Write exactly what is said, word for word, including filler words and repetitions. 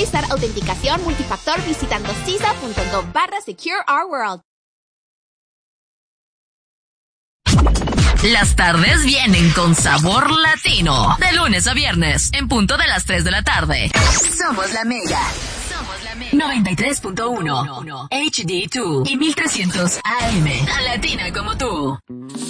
realizar autenticación multifactor visitando cisa.gov barra Secure Our World. Las tardes vienen con sabor latino. De lunes a viernes, en punto de las tres de la tarde. Somos la Mega. Somos la Mega. noventa y tres punto uno. H D dos y mil trescientos A M. Tan latina como tú.